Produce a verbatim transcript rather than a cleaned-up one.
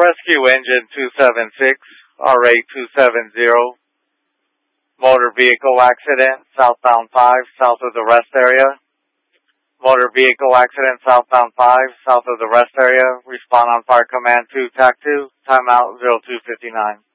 Rescue Engine two seven six, R eight two seven zero. Motor vehicle accident, southbound five, south of the rest area. Motor vehicle accident, southbound five, south of the rest area. Respond on Fire Command two, T A C two, timeout zero two fifty-nine.